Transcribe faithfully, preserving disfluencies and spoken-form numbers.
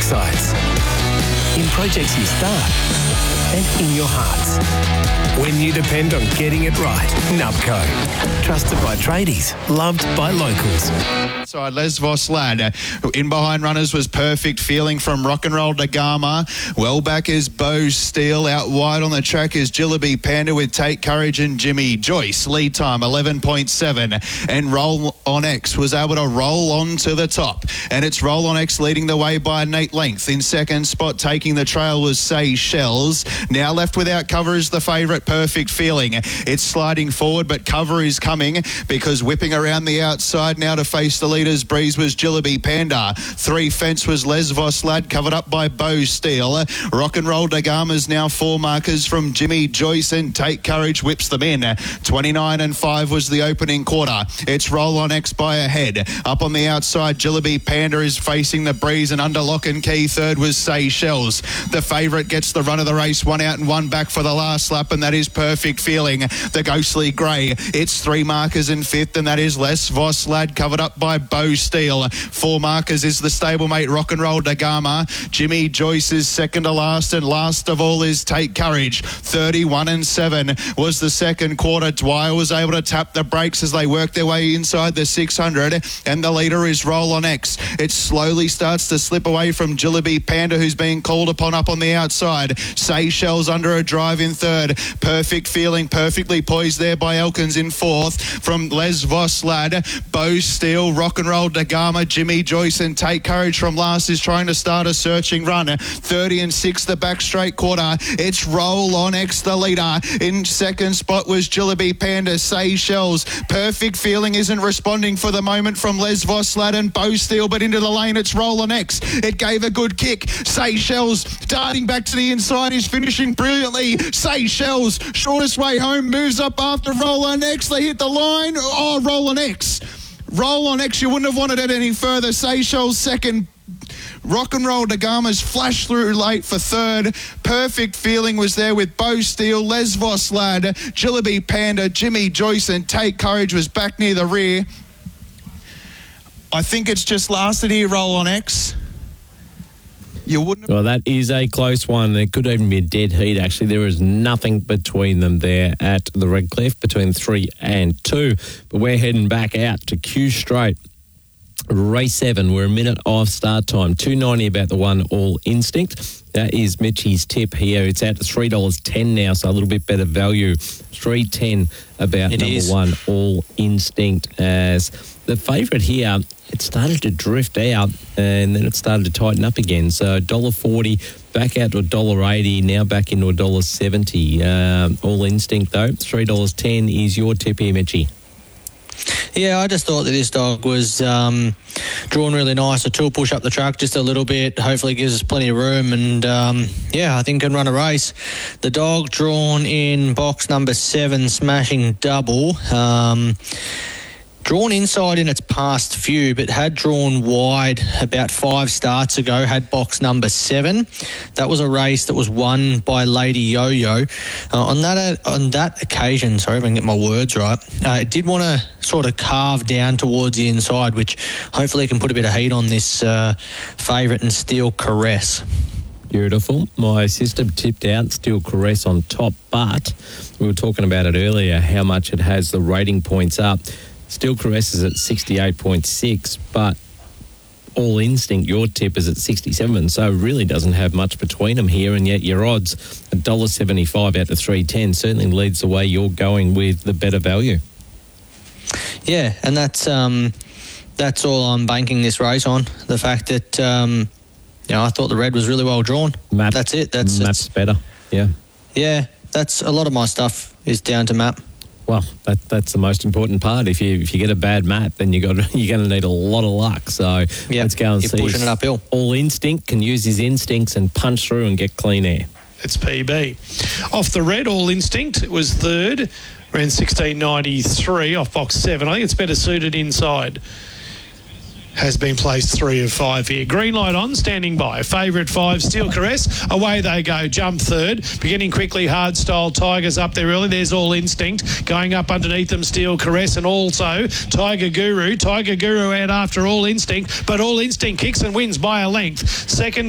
sides, in projects you start, and in your hearts. When you depend on getting it right, Nubco. Trusted by tradies, loved by locals. Side Les Vos Lad. In behind runners was Perfect Feeling from Rock and Roll Da Gama. Well back is Bo Steele. Out wide on the track is Jillaby Panda with Take Courage and Jimmy Joyce. Lead time eleven point seven. And Roll On X was able to roll on to the top. And it's Roll On X leading the way by an eight length. In second spot, taking the trail was Seychelles. Now left without cover is the favourite Perfect Feeling. It's sliding forward, but cover is coming because whipping around the outside now to face the leaders breeze was Jillaby Panda. Three fence was Les Vos Lad, covered up by Bo Steele. Rock and Roll Da Gama's now four markers from Jimmy Joyce, and Take Courage whips them in. twenty-nine and five was the opening quarter. It's Roll On X by a head. Up on the outside, Jillaby Panda is facing the breeze, and under lock and key third was Seychelles. The favourite gets the run of the race, one out and one back for the last lap, and that is Perfect Feeling. The ghostly grey, it's three markers in fifth, and that is Les Vos Lad, covered up by Bo Steele. Four markers is the stablemate Rock and Roll Da Gama. Jimmy Joyce is second to last, and last of all is Take Courage. thirty-one and seven was the second quarter. Dwyer was able to tap the brakes as they worked their way inside the six hundred, and the leader is Roll On X. It slowly starts to slip away from Jillaby Panda, who's being called upon up on the outside. Seychelles under a drive in third. Perfect Feeling perfectly poised there by Elkins in fourth. From Les Vos Lad, Bo Steele, Rock and Roll Da Gama, Jimmy Joyce, and Take Courage from last is trying to start a searching run. thirty and six the back straight quarter. It's Roll On X the leader. In second spot was Jillaby Panda. Seychelles. Perfect Feeling isn't responding for the moment from Les Vos Lad and Bo Steele, but into the lane it's Roll On X. It gave a good kick. Seychelles darting back to the inside is finishing brilliantly. Seychelles, shortest way home, moves up after Roll On X. They hit the line. Oh, Roll On X. Roll On X, you wouldn't have wanted it any further. Seychelles second. Rock and Roll Da Gama's flashed through late for third. Perfect Feeling was there with Bo Steele, Les Vos Lad, Jillaby Panda, Jimmy Joyce, and Take Courage was back near the rear. I think it's just lasted here, Roll On X. You wouldn't have... Well, that is a close one. It could even be a dead heat, actually. There is nothing between them there at the Redcliffe, between three and two. But we're heading back out to Q Straight. Race seven, we're a minute off start time. two ninety about the one, All Instinct. That is Mitchie's tip here. It's out to three dollars ten now, so a little bit better value. three ten about it number is. one, All Instinct. As the favourite here, it started to drift out and then it started to tighten up again. So one dollar forty, back out to one dollar eighty, now back into one dollar seventy. Um, All Instinct, though, three dollars ten is your tip here, Mitchie. Yeah, I just thought that this dog was um, drawn really nice. A tool push up the track just a little bit. Hopefully gives us plenty of room. And, um, yeah, I think can run a race. The dog drawn in box number seven, Smashing Double. Um, drawn inside in its past few, but had drawn wide about five starts ago, had box number seven. That was a race that was won by Lady Yo-Yo. Uh, on that uh, on that occasion, sorry if I can get my words right, uh, it did want to sort of carve down towards the inside, which hopefully can put a bit of heat on this uh, favourite and Steel Caress. Beautiful. My system tipped out Steel Caress on top, but we were talking about it earlier, how much it has the rating points up. Steel Caress is at sixty-eight point six, but All Instinct, your tip, is at sixty-seven, so really doesn't have much between them here, and yet your odds, one dollar seventy-five out to three ten, certainly leads the way you're going with the better value. Yeah, and that's um, that's all I'm banking this race on, the fact that um, you know, I thought the red was really well drawn. Map, that's it. That's Map's better, yeah. Yeah, that's a lot of my stuff is down to map. Well, that, that's the most important part. If you if you get a bad map, then you got you're going to need a lot of luck. So yep, let's go and you're see. Pushing it uphill. All Instinct can use his instincts and punch through and get clean air. It's P B. Off the red, All Instinct was third, ran sixteen ninety-three off box seven. I think it's better suited inside. Has been placed three of five here. Green light on, standing by. Favourite five, Steel Caress. Away they go. Jump third. Beginning quickly, Hard Style Tigers up there early. There's All Instinct. Going up underneath them, Steel Caress. And also Tiger Guru. Tiger Guru out after All Instinct. But All Instinct kicks and wins by a length. Second